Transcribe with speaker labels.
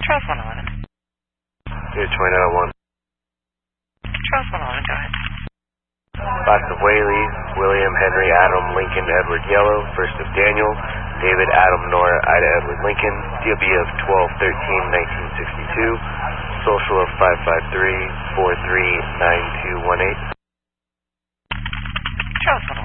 Speaker 1: Charles 111.
Speaker 2: Here's 2901.
Speaker 1: Charles 111, go ahead.
Speaker 2: Last of Whaley, William, Henry, Adam, Lincoln, Edward, Yellow. First of Daniel, David, Adam, Nora, Ida, Edward, Lincoln. DOB of 12-13-1962. Social of 553-439218.
Speaker 1: Charles 111.